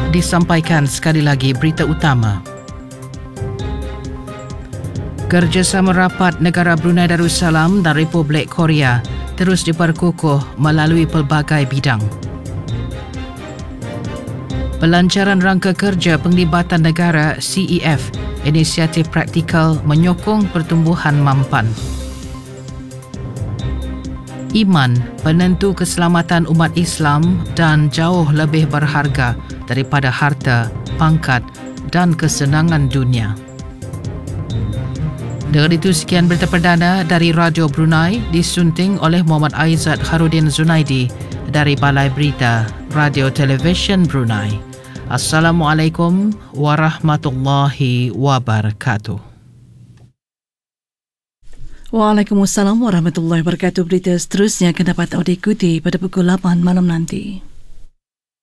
disampaikan sekali lagi berita utama. Kerjasama rapat negara Brunei Darussalam dan Republik Korea terus diperkukuh melalui pelbagai bidang. Pelancaran rangka kerja penglibatan negara CEF, inisiatif praktikal menyokong pertumbuhan mampan. Iman, penentu keselamatan umat Islam dan jauh lebih berharga daripada harta, pangkat dan kesenangan dunia. Dengan itu, sekian berita perdana dari Radio Brunei disunting oleh Muhammad Aizat Harudin Zunaidi dari Balai Berita Radio Television Brunei. Assalamualaikum warahmatullahi wabarakatuh. Waalaikumsalam warahmatullahi wabarakatuh. Berita seterusnya akan dapat anda ikuti pada pukul 8 malam nanti.